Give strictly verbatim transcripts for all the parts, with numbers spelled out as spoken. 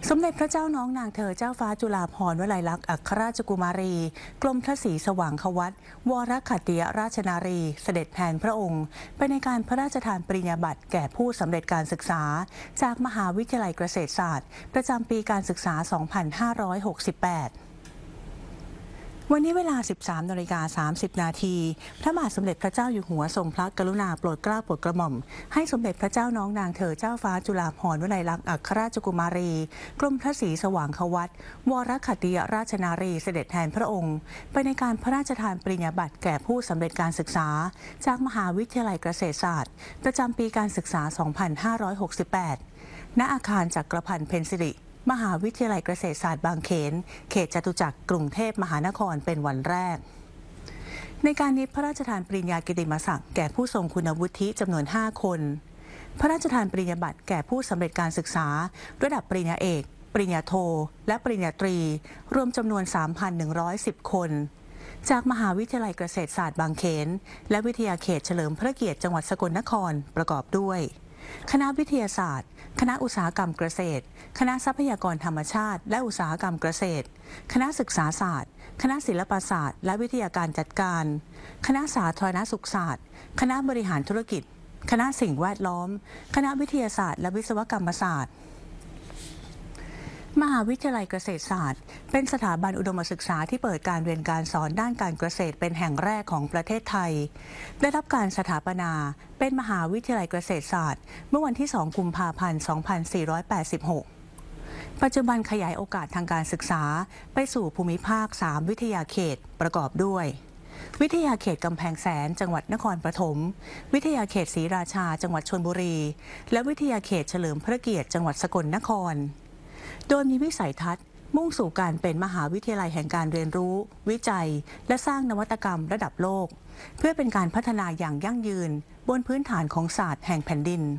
สมเด็จพระเจ้าน้องนางเธอเจ้าฟ้าจุฬาภรณ์วลัยลักษณ์อัครราชกุมารีกรมพระศรีสว่างควัตวรขัตติยราชนารีเสด็จแทนพระองค์ไปในการพระราชทานปริญญาบัตรแก่ผู้สำเร็จการศึกษาจากมหาวิทยาลัยเกษตรศาสตร์ประจำปีการศึกษา สองพันห้าร้อยหกสิบแปดวันนี้เวลา สิบสามนาฬิกาสามสิบนาทีพระบาทสมเด็จพระเจ้าอยู่หัวทรงพระกรุณาโปรดเกล้าโปรดกระหม่อมให้สมเด็จพระเจ้าน้องนางเธอเจ้าฟ้าจุฬาภรณ์วลัยลักษณ์อัครราชกุมารีกรมพระศรีสว่างควัตวรขัตติยราชนารีเสด็จแทนพระองค์ไปในการพระราชทานปริญญาบัตรแก่ผู้สำเร็จการศึกษาจากมหาวิทยาลัยเกษตรศาสตร์ประจำปีการศึกษา สองพันห้าร้อยหกสิบแปด ณ อาคารจักรพันธ์เพ็ญสิริมหาวิทยาลัยเกษตรศาสตร์บางเขนเขตจตุจักรกรุงเทพมหานครเป็นวันแรกในการนี้พระราชทานปริญญากิตติมศักดิ์แก่ผู้ทรงคุณวุฒิจำนวนห้าคนพระราชทานปริญญาบัตรแก่ผู้สำเร็จการศึกษาระดับปริญญาเอกปริญญาโทและปริญญาตรีรวมจำนวน สามพันหนึ่งร้อยสิบ คนจากมหาวิทยาลัยเกษตรศาสตร์บางเขนและวิทยาเขตเฉลิมพระเกียรติจังหวัดสกลนครประกอบด้วยคณะวิทยาศาสตร์คณะอุตสาหกรรมเกษตรคณะทรัพยากรธรรมชาติและอุตสาหกรรมเกษตรคณะศึกษาศาสตร์คณะศิลปศาสตร์และวิทยาการจัดการคณะสาธารณสุขศาสตร์คณะบริหารธุรกิจคณะสิ่งแวดล้อมคณะวิทยาศาสตร์และวิศวกรรมศาสตร์มหาวิทยาลัยเกษตรศาสตร์เป็นสถาบันอุดมศึกษาที่เปิดการเรียนการสอนด้านการเกษตรเป็นแห่งแรกของประเทศไทยได้รับการสถาปนาเป็นมหาวิทยาลัยเกษตรศาสตร์เมื่อวันที่ สอง กุมภาพันธ์ สองพันสี่ร้อยแปดสิบหก ปัจจุบันขยายโอกาสทางการศึกษาไปสู่ภูมิภาค สาม วิทยาเขตประกอบด้วยวิทยาเขตกำแพงแสนจังหวัดนครปฐมวิทยาเขตศรีราชาจังหวัดชลบุรีและวิทยาเขตเฉลิมพระเกียรติจังหวัดสกลนครโดยมีวิสัยทัศน์มุ่งสู่การเป็นมหาวิทยาลัยแห่งการเรียนรู้วิจัยและสร้างนวัตกรรมระดับโลกเพื่อเป็นการพัฒนาอย่างยั่งยืนบนพื้นฐานของศาสตร์แห่งแผ่นดิน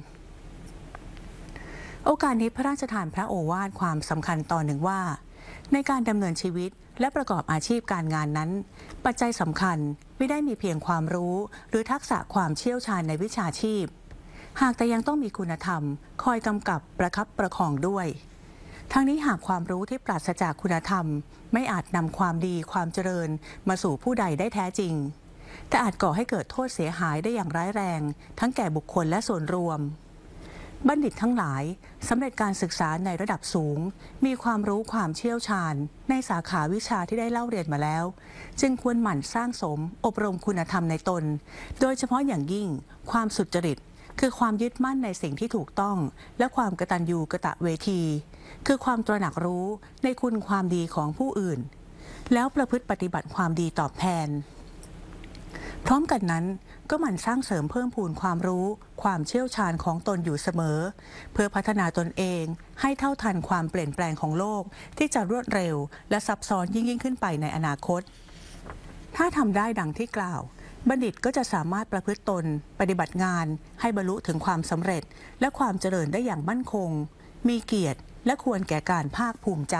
โอกาสนี้พระราชทานพระโอวาทความสำคัญตอนหนึ่งว่าในการดำเนินชีวิตและประกอบอาชีพการงานนั้นปัจจัยสำคัญไม่ได้มีเพียงความรู้หรือทักษะความเชี่ยวชาญในวิชาชีพหากแต่ยังต้องมีคุณธรรมคอยกำกับประคับประคองด้วยทั้งนี้หากความรู้ที่ปราศจากคุณธรรมไม่อาจนำความดีความเจริญมาสู่ผู้ใดได้แท้จริงแต่อาจก่อให้เกิดโทษเสียหายได้อย่างร้ายแรงทั้งแก่บุคคลและส่วนรวมบัณฑิตทั้งหลายสำเร็จการศึกษาในระดับสูงมีความรู้ความเชี่ยวชาญในสาขาวิชาที่ได้เล่าเรียนมาแล้วจึงควรหมั่นสร้างสมอบรมคุณธรรมในตนโดยเฉพาะอย่างยิ่งความสุจริตคือความยึดมั่นในสิ่งที่ถูกต้องและความกตัญญูกตเวทีคือความตระหนักรู้ในคุณความดีของผู้อื่นแล้วประพฤติปฏิบัติความดีตอบแทนพร้อมกันนั้นก็หมั่นสร้างเสริมเพิ่มพูนความรู้ความเชี่ยวชาญของตนอยู่เสมอเพื่อพัฒนาตนเองให้เท่าทันความเปลี่ยนแปลงของโลกที่จะรวดเร็วและซับซ้อนยิ่งยิ่งขึ้นไปในอนาคตถ้าทำได้ดังที่กล่าวบัณฑิตก็จะสามารถประพฤติตนปฏิบัติงานให้บรรลุถึงความสำเร็จและความเจริญได้อย่างมั่นคงมีเกียรติและควรแก่การภาคภูมิใจ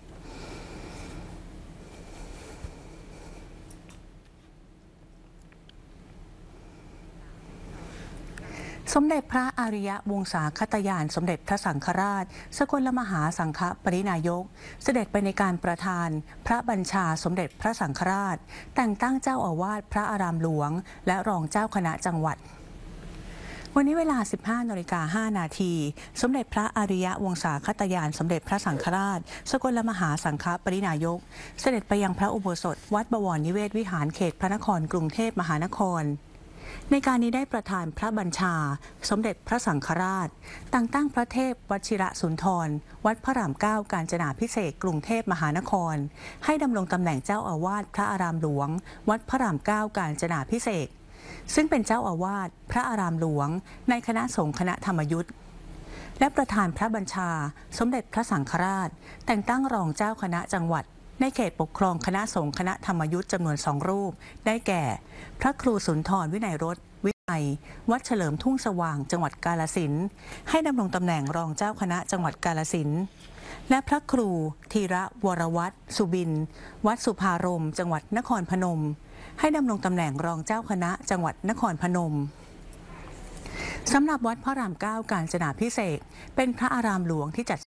สมเด็จพระอริยวงศาคตยานสมเด็จพระสังฆราชสกลมหาสังฆปรินายกเสด็จไปในการประทานพระบัญชาสมเด็จพระสังฆราชแต่งตั้งเจ้าอาวาสพระอารามหลวงและรองเจ้าคณะจังหวัดวันนี้เวลา สิบห้านาฬิกาห้านาทีสมเด็จพระอริยวงศาคตยานสมเด็จพระสังฆราชสกลมหาสังฆปรินายกเสด็จไปยังพระอุโบสถวัดบวรนิเวศวิหารเขตพระนครกรุงเทพมหานครในการนี้ได้ประทานพระบัญชาสมเด็จพระสังฆราชแต่งตั้งพระเทพวชิระสุนทรวัดพระรามเก้ากาญจนาภิเษกกรุงเทพมหานครให้ดำรงตำแหน่งเจ้าอาวาสพระอารามหลวงวัดพระรามเก้ากาญจนาภิเษกซึ่งเป็นเจ้าอาวาสพระอารามหลวงในคณะสงฆ์คณะธรรมยุทธและประธานพระบัญชาสมเด็จพระสังฆราชแต่งตั้งรองเจ้าคณะจังหวัดในเขตปกครองคณะสงฆ์คณะธรรมยุทธจำนวนสองรูปได้แก่พระครูสุนทรวินัยรสวินัยวัดเฉลิมทุ่งสว่างจังหวัดกาฬสินธุ์ให้ดำรงตำแหน่งรองเจ้าคณะจังหวัดกาฬสินธุ์และพระครูธีระวรวัตรสุบินวัดสุภารมจังหวัดนครพนมให้ดำรงตำแหน่งรองเจ้าคณะจังหวัดนครพนม สำหรับวัดพระรามเก้ากาญจนาภิเษกเป็นพระอารามหลวงที่จัด